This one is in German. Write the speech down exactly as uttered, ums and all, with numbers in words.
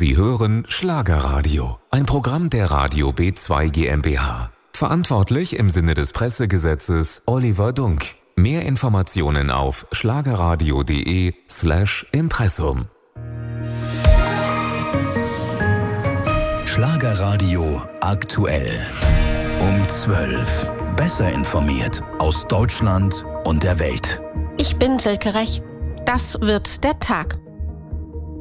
Sie hören Schlagerradio, ein Programm der Radio B zwei GmbH. Verantwortlich im Sinne des Pressegesetzes Oliver Dunk. Mehr Informationen auf schlagerradio.de slash Impressum. Schlagerradio aktuell. Um zwölf. Besser informiert aus Deutschland und der Welt. Ich bin Silke Rech. Das wird der Tag.